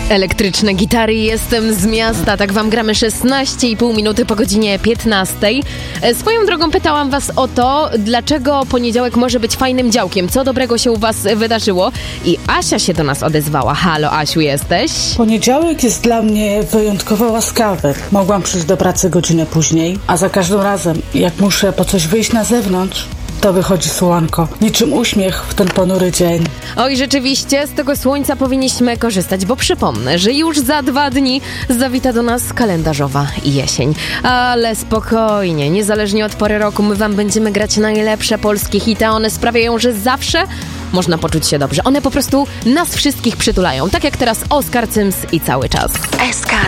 Elektryczne gitary, jestem z miasta, tak wam gramy 16,5 minuty po godzinie 15. Swoją drogą pytałam was o to, dlaczego poniedziałek może być fajnym działkiem, co dobrego się u was wydarzyło i Asia się do nas odezwała. Halo Asiu, jesteś? Poniedziałek jest dla mnie wyjątkowo łaskawy. Mogłam przyjść do pracy godzinę później, a za każdym razem, jak muszę po coś wyjść na zewnątrz, to wychodzi słonko. Niczym uśmiech w ten ponury dzień. Oj, rzeczywiście, z tego słońca powinniśmy korzystać, bo przypomnę, że już za 2 dni zawita do nas kalendarzowa jesień. Ale spokojnie, niezależnie od pory roku, my wam będziemy grać najlepsze polskie hity, a one sprawiają, że zawsze można poczuć się dobrze. One po prostu nas wszystkich przytulają, tak jak teraz Oskar Cyms i Cały czas. SK